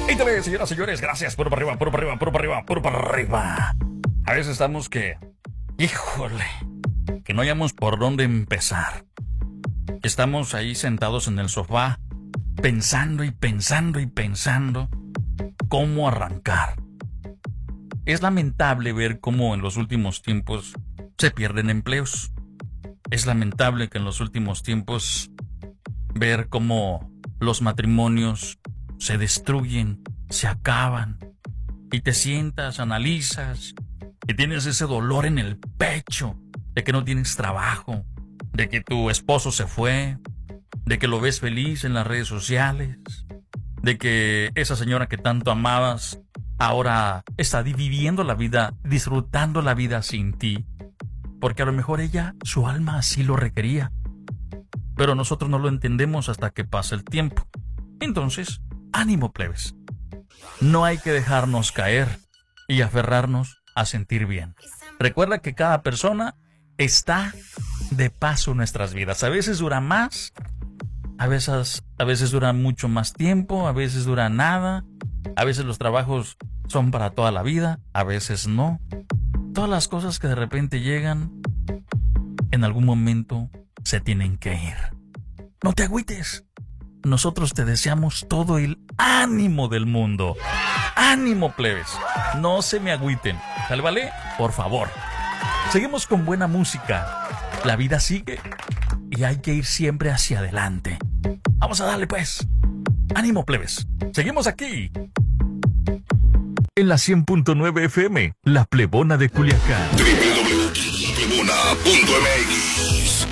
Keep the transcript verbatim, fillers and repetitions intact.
Éntale, señoras y señores, gracias. Puro para arriba, puro para arriba, puro para arriba, puro para arriba. A veces estamos que... Híjole, que no hayamos por dónde empezar. Estamos ahí sentados en el sofá, pensando y pensando y pensando cómo arrancar. Es lamentable ver cómo en los últimos tiempos se pierden empleos. Es lamentable que en los últimos tiempos ver cómo los matrimonios se destruyen, se acaban, y te sientas, analizas, y tienes ese dolor en el pecho de que no tienes trabajo, de que tu esposo se fue, de que lo ves feliz en las redes sociales, de que esa señora que tanto amabas ahora está viviendo la vida, disfrutando la vida sin ti, porque a lo mejor ella, su alma así lo requería, pero nosotros no lo entendemos hasta que pasa el tiempo. Entonces, ánimo, plebes. No hay que dejarnos caer y aferrarnos a sentir bien. Recuerda que cada persona está de paso en nuestras vidas. A veces dura más, a veces, a veces dura mucho más tiempo, a veces dura nada, a veces los trabajos son para toda la vida, a veces no. Todas las cosas que de repente llegan, en algún momento se tienen que ir. No te agüites. Nosotros te deseamos todo el ánimo del mundo. ¡Ánimo, plebes! No se me agüiten. ¿Sale, vale? Por favor. Seguimos con buena música. La vida sigue y hay que ir siempre hacia adelante. Vamos a darle, pues. ¡Ánimo, plebes! Seguimos aquí. En la cien punto nueve F M, La Plebona de Culiacán. doble u doble u doble u punto plebona punto m x